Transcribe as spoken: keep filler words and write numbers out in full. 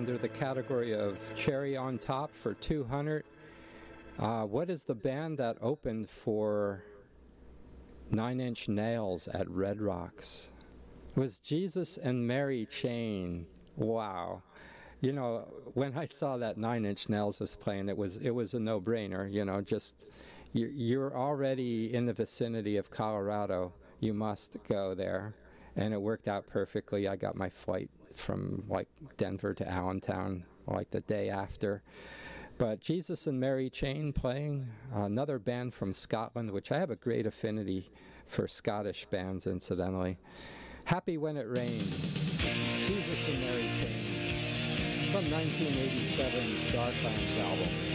under the category of Cherry on Top for two hundred. Uh, what is the band that opened for Nine Inch Nails at Red Rocks? It was Jesus and Mary Chain. Wow. You know, when I saw that Nine Inch Nails was playing, it was it was a no-brainer. You know, just you're, you're already in the vicinity of Colorado. You must go there. And it worked out perfectly. I got my flight from like Denver to Allentown like the day after. But Jesus and Mary Chain playing, another band from Scotland, which I have a great affinity for Scottish bands, incidentally. Happy When It Rains. This is Jesus and Mary Chain from nineteen eighty-seven's Darklands album.